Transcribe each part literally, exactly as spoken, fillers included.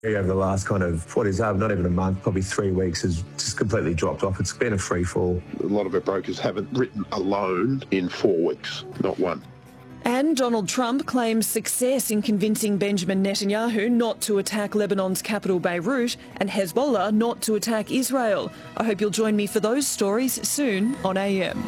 Over the last kind of, what is that, not even a month, probably three weeks, has just completely dropped off. It's been a free fall. A lot of our brokers haven't written a loan in four weeks, not one. And Donald Trump claims success in convincing Benjamin Netanyahu not to attack Lebanon's capital Beirut and Hezbollah not to attack Israel. I hope you'll join me for those stories soon on A M.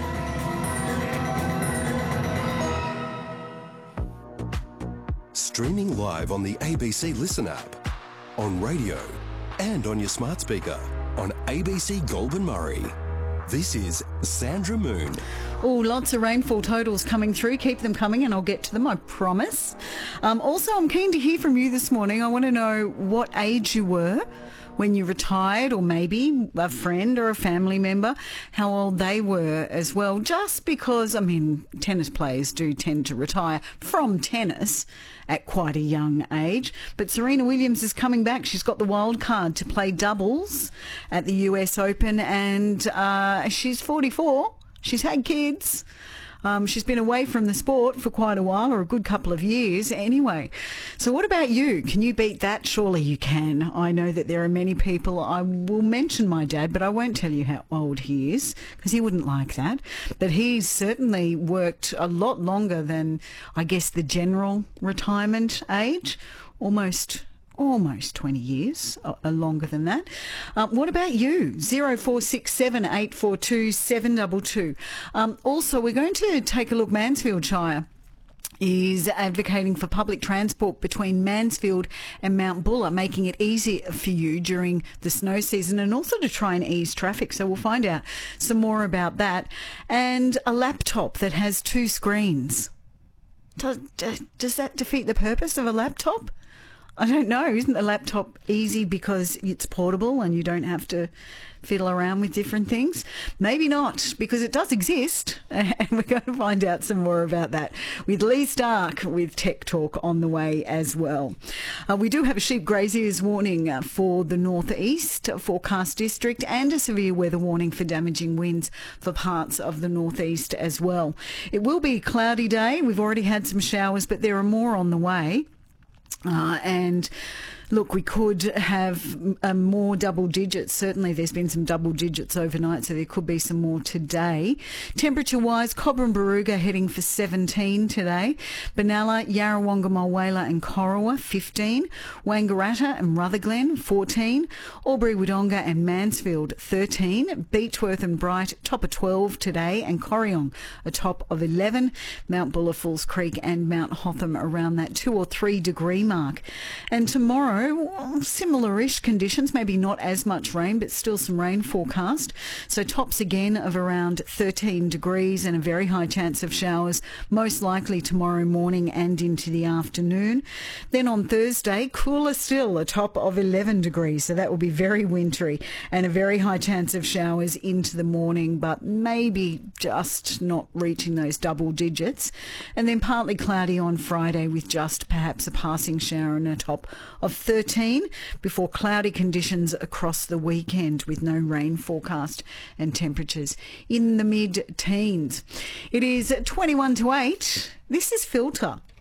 Streaming live on the A B C Listen app, on radio and on your smart speaker on A B C Goulburn Murray. This is Sandra Moon. Oh, lots of rainfall totals coming through. Keep them coming and I'll get to them, I promise. Um, also, I'm keen to hear from you this morning. I want to know what age you were when you retired, or maybe a friend or a family member, how old they were as well. Just because, I mean, tennis players do tend to retire from tennis at quite a young age. But Serena Williams is coming back. She's got the wild card to play doubles at the U S Open, and uh, she's forty-four. She's had kids. Um, she's been away from the sport for quite a while, or a good couple of years anyway. So what about you? Can you beat that? Surely you can. I know that there are many people. I will mention my dad, but I won't tell you how old he is because he wouldn't like that. But he's certainly worked a lot longer than, I guess, the general retirement age, almost Almost twenty years, uh, longer than that. Uh, what about you? zero four six seven eight four two seven two two. Um, also, we're going to take a look. Mansfield Shire is advocating for public transport between Mansfield and Mount Buller, making it easier for you during the snow season and also to try and ease traffic. So we'll find out some more about that. And a laptop that has two screens. Does, does that defeat the purpose of a laptop? I don't know. Isn't the laptop easy because it's portable and you don't have to fiddle around with different things? Maybe not, because it does exist, and we're going to find out some more about that with Lee Stark with Tech Talk on the way as well. Uh, we do have a sheep graziers warning uh, for the northeast forecast district, and a severe weather warning for damaging winds for parts of the northeast as well. It will be a cloudy day. We've already had some showers, but there are more on the way. Uh, and look, we could have uh, more double digits. Certainly there's been some double digits overnight, so there could be some more today. Temperature-wise, Cobram Barooga heading for seventeen today. Benalla, Yarrawonga, Mulwala and Corowa, fifteen. Wangaratta and Rutherglen, fourteen. Albury, Wodonga and Mansfield, thirteen. Beechworth and Bright, top of twelve today. And Corryong, a top of eleven. Mount Buller, Falls Creek and Mount Hotham around that two or three degree mark. And tomorrow, similar-ish conditions, maybe not as much rain, but still some rain forecast. So tops again of around thirteen degrees and a very high chance of showers, most likely tomorrow morning and into the afternoon. Then on Thursday, cooler still, a top of eleven degrees. So that will be very wintry and a very high chance of showers into the morning, but maybe just not reaching those double digits. And then partly cloudy on Friday with just perhaps a passing shower and a top of thirteen before cloudy conditions across the weekend with no rain forecast and temperatures in the mid-teens. It is twenty-one to eight. This is Filter.